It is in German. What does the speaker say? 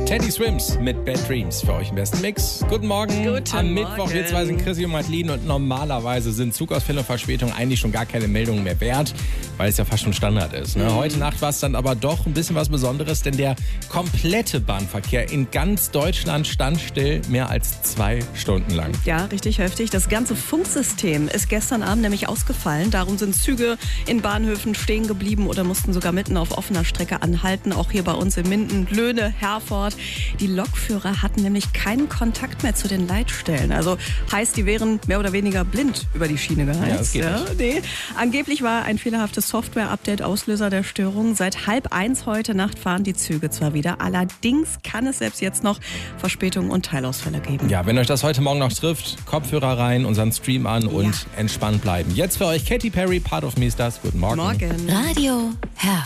Teddy Swims mit Bad Dreams für euch im besten Mix. Guten Morgen. Am Mittwoch, wir zwei sind Chrissy und Madeline und normalerweise sind Zugausfälle und Verspätungen eigentlich schon gar keine Meldungen mehr wert, weil es ja fast schon Standard ist. Ne? Heute Nacht war es dann aber doch ein bisschen was Besonderes, denn der komplette Bahnverkehr in ganz Deutschland stand still mehr als 2 Stunden lang. Ja, richtig heftig. Das ganze Funksystem ist gestern Abend nämlich ausgefallen. Darum sind Züge in Bahnhöfen stehen geblieben oder mussten sogar mitten auf offener Strecke anhalten. Auch hier bei uns in Minden, Löhne, Herford. Die Lokführer hatten nämlich keinen Kontakt mehr zu den Leitstellen. Also heißt, die wären mehr oder weniger blind über die Schiene geheizt. Ja, das geht nicht. Nee. Angeblich war ein fehlerhaftes Software-Update Auslöser der Störung. Seit 12:30 heute Nacht fahren die Züge zwar wieder. Allerdings kann es selbst jetzt noch Verspätungen und Teilausfälle geben. Ja, wenn euch das heute Morgen noch trifft, Kopfhörer rein, unseren Stream an und entspannt bleiben. Jetzt für euch Katy Perry, Part of Me ist das. Guten Morgen. Morgen. Radio Herford.